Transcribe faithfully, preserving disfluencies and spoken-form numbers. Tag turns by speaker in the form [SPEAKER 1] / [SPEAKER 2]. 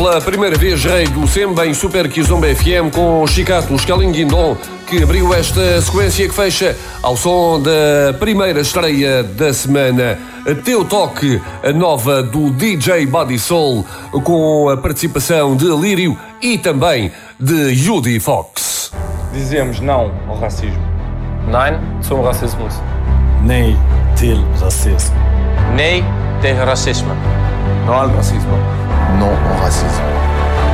[SPEAKER 1] pela primeira vez rei do Semba em Super Kizomba F M com Chicato Escalinguindon, que abriu esta sequência que fecha ao som da primeira estreia da semana. Teu Toque, a nova do D J Body Soul, com a participação de Lírio e também de Judy Fox.
[SPEAKER 2] Dizemos não ao racismo.
[SPEAKER 3] Nein zum Rassismus.
[SPEAKER 4] Nee till racismo.
[SPEAKER 3] Nee tegen racisme.
[SPEAKER 5] Não ao racismo.
[SPEAKER 6] Não ao racismo.